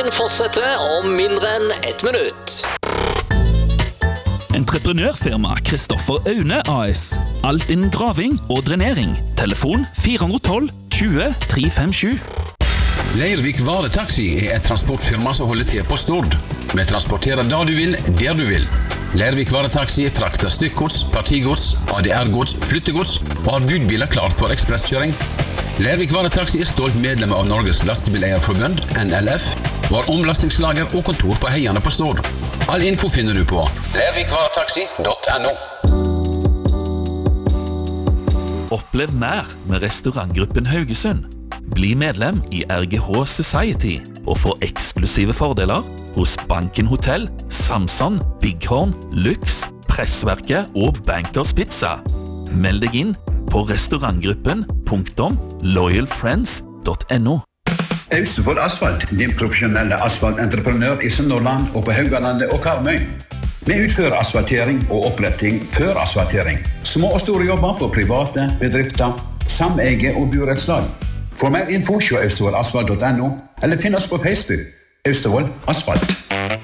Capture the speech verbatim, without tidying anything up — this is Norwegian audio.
Musikken fortsetter om mindre enn ett minutt. Entreprenørfirma Kristoffer Aune A S. Alt innen graving og drenering. Telefon fire ett to tjue tre fem sju. Leirvik Varetaxi er et transportfirma som holder til på Stord. Vi transporterer da du vil, der du vil. Leirvik Varetaxi frakter stykkgods, partigods, A D R-gods, flyttegods og har budbiler klar for ekspresskjøring. Leirvik Varetaxi er stolt medlem av Norges Lastebileierforbund, N L F, og har omlastingslager og kontor på Heiane på Stord. All info finner du på leirvikvaretaxi punktum no. Opplev mer med restaurantgruppen Haugesund. Bli medlem i R G H Society og få eksklusive fordeler hos Banken Hotel, Samson, Bighorn, Lux, Pressverket og Bankers Pizza. Meld deg inn på restaurantgruppen punktum loyalfriends punktum no. Austevoll Asfalt, din profesjonelle asfaltentreprenør i Sunnhordland og på Haugalandet og Karmøy. Vi utfører asfaltering og oppretting før asfaltering. Små og store jobber for private, bedrifter, sameie og burettslag. For mer info se austevoll asfalt punktum no eller finn oss på Facebook. Austevoll Asfalt.